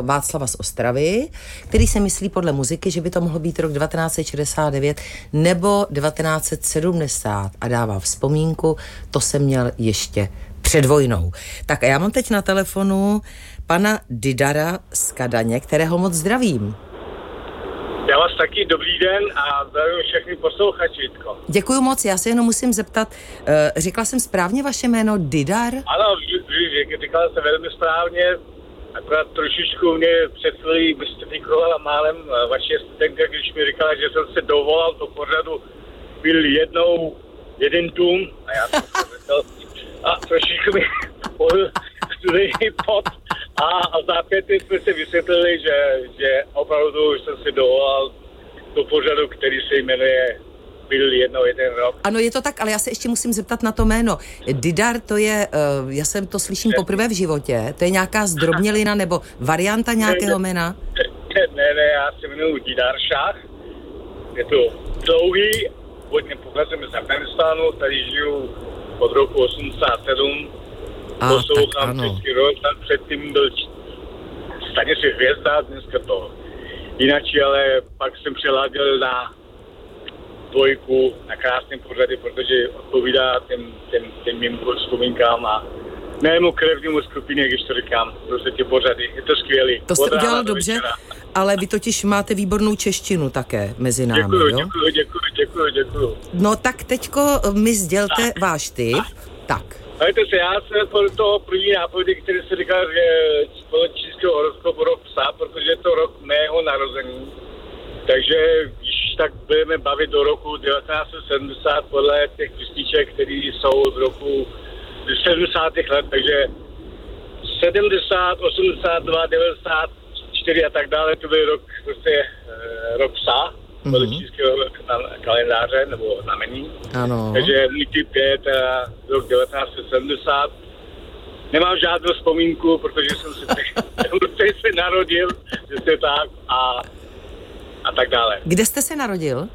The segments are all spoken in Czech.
Václava z Ostravy, který se myslí podle muziky, že by to mohlo být rok 1969 nebo 1970 a dává vzpomínku, to jsem měl ještě před vojnou. Tak a já mám teď na telefonu pana Didara z Kadaně, kterého moc zdravím. Já vás taky, dobrý den a zdravím všechny posluchačítko. Děkuju moc, já se jenom musím zeptat, řekla jsem správně vaše jméno Didar? Ano, říkala se velmi správně, akorát trošičku mě před chvílí mystifikovala málem vaše studentka, když mi říkala, že jsem se dovolal do pořadu, byl jednou jeden dům a já jsem se říkal, a trošičku mi pojil studijní pot a zápětě jsme si vysvětlili, že opravdu jsem si dovolal do pořadu, který se jmenuje Byl jednou jeden rok. Ano, je to tak, ale já se ještě musím zeptat na to jméno. Didar, to je, já jsem to slyším poprvé v životě, to je nějaká zdrobnělina nebo varianta nějakého jména? Ne, já se jmenuji Didar Šach, je to dlouhý, hodně pocházel z Afganistánu, tady žiju od roku 87, poslouchám český rok, předtím byl stanici Hvězda, dneska to jináči, ale pak jsem přeladil na dvojku, na krásném pořady, protože odpovídá těm mým vzpomínkám a mému krevnímu skupině, když to říkám, prostě ty pořady, je to skvělý. To jste udělal dobře, ale vy totiž máte výbornou češtinu také mezi námi, Děkuju. No tak teďko mi sdělte váš tip. Tak. Hejte se, já jsem podle toho první nápovědy, který se říká, že společenského horoskopu rok psa, protože je to rok mého narození. Takže když tak budeme bavit do roku 1970 podle těch písniček, které jsou z roku 70. let, takže 70, 82, 94 a tak dále, to byl rok, prostě rok psa, podle čínského kalendáře nebo znamení. Ano. Takže můj tip je teda rok 1970. Nemám žádnou vzpomínku, protože jsem se narodil, že se tak a tak dále. Kde jste se narodil?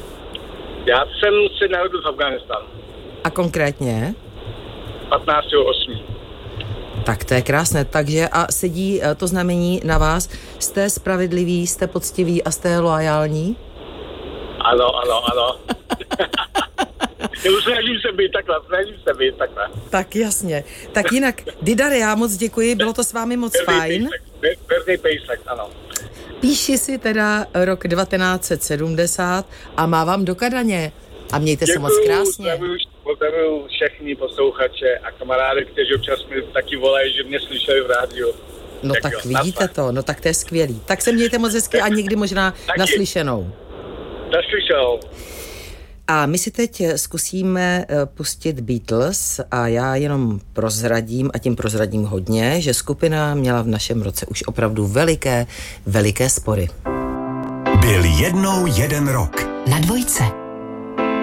Já jsem se narodil v Afghánistánu. A konkrétně? 15.8. Tak to je krásné. Takže a sedí to znamení na vás. Jste spravedlivý, jste poctivý a jste loajální? Ano. Snažím se být takhle. Tak jasně. Tak jinak, Didare, já moc děkuji, bylo to s vámi moc fajn. Berný pejsek, ano. Píši si teda rok 1970 a mávám do Kadaně. A mějte se moc krásně. Pozdravuju všechny posluchače a kamarády, kteří občas mi taky volají, že mě slyšeli v rádiu. No tak vidíte to, no tak to je skvělý. Tak se mějte moc hezky a někdy možná naslyšenou. Naslyšenou. A my si teď zkusíme pustit Beatles a já jenom prozradím, a tím prozradím hodně, že skupina měla v našem roce už opravdu veliké spory. Byl jednou jeden rok. Na dvojce.